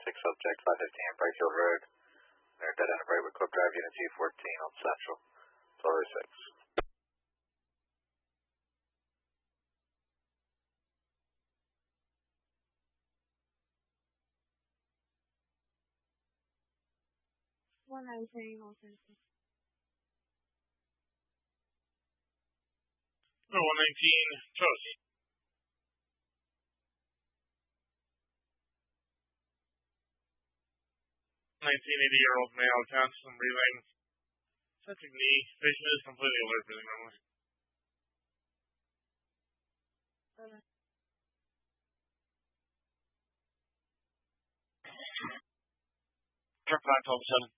subject, 515 Brakefield Road. They're dead end of Braidwood Club Drive, Unit G14 on Central, floor 6. 119 on Central. 119, toast. 1980-year-old male, constant breathing, touching knee, patient is completely alert, breathing normally. Truck 512-7.